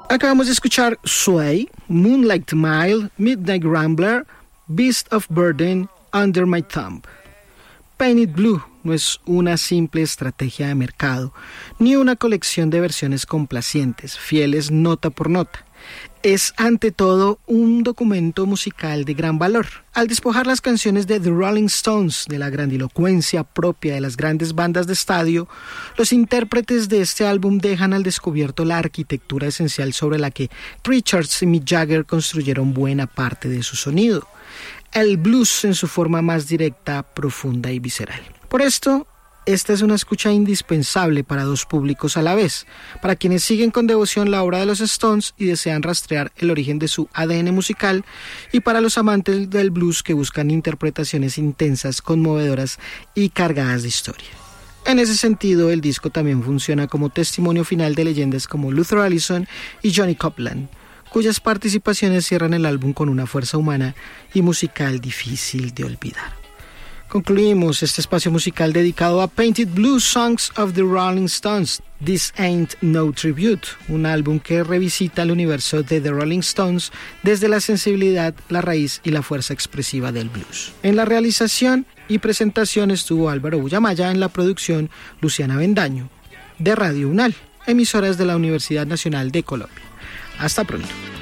Acabamos de escuchar Sway, Moonlight Mile, Midnight Rambler, Beast of Burden, Under My Thumb. Painted Blue no es una simple estrategia de mercado, ni una colección de versiones complacientes, fieles nota por nota. Es ante todo un documento musical de gran valor. Al despojar las canciones de The Rolling Stones de la grandilocuencia propia de las grandes bandas de estadio, los intérpretes de este álbum dejan al descubierto la arquitectura esencial sobre la que Richards y Mick Jagger construyeron buena parte de su sonido. El blues en su forma más directa, profunda y visceral. Por esto, esta es una escucha indispensable para dos públicos a la vez, para quienes siguen con devoción la obra de los Stones y desean rastrear el origen de su ADN musical, y para los amantes del blues que buscan interpretaciones intensas, conmovedoras y cargadas de historia. En ese sentido, el disco también funciona como testimonio final de leyendas como Luther Allison y Johnny Copeland, cuyas participaciones cierran el álbum con una fuerza humana y musical difícil de olvidar. Concluimos este espacio musical dedicado a Painted Blue Songs of the Rolling Stones, This Ain't No Tribute, un álbum que revisita el universo de The Rolling Stones desde la sensibilidad, la raíz y la fuerza expresiva del blues. En la realización y presentación estuvo Álvaro Bullamaya, en la producción Luciana Bendaño, de Radio UNAL, emisoras de la Universidad Nacional de Colombia. Hasta pronto.